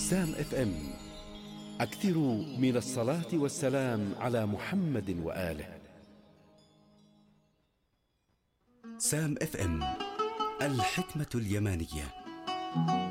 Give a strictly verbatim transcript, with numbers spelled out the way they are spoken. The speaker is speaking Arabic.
سام اف ام. أكثروا من الصلاة والسلام على محمد وآله. سام اف ام، الحكمة اليمانية.